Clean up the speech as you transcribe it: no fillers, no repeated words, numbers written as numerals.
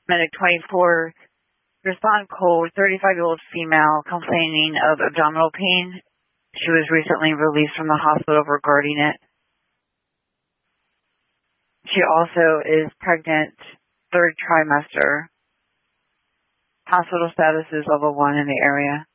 Medic 24, respond code, 35-year-old female complaining of abdominal pain. She was recently released from the hospital regarding it. She also is pregnant, third trimester. Hospital status is level 1 in the area.